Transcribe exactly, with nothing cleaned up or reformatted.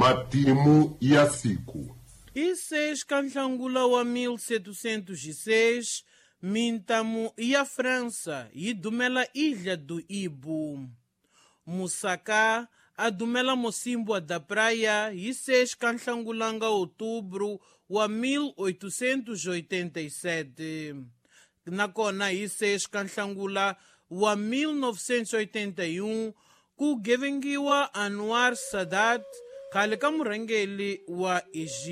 matimu ya siku. E seis Kanhlangula wa mil setecentos e seis, mintamu ya França e dumela Ilha do Ibo. Musaka a dumela Mocimboa da Praia e seis Kanhlangulanga outubro wa mil oitocentos e oitenta e sete. Nakona e seis Kanhlangula wa mil novecentos e oitenta e um ku gevengiwa Anwar Sadat khale ka murhangeli wa Egypt.